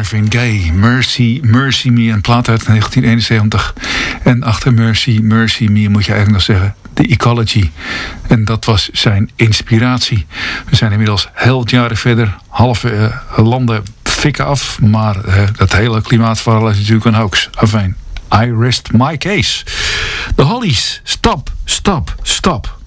Marvin Gaye, Mercy, Mercy Me, een plaat uit 1971. En achter Mercy, Mercy Me moet je eigenlijk nog zeggen The Ecology. En dat was zijn inspiratie. We zijn inmiddels heel wat jaren verder, halve landen fikken af, maar dat hele klimaatverhaal is natuurlijk een hoax. Afijn, I rest my case. De Hollies, stop, stop, stop.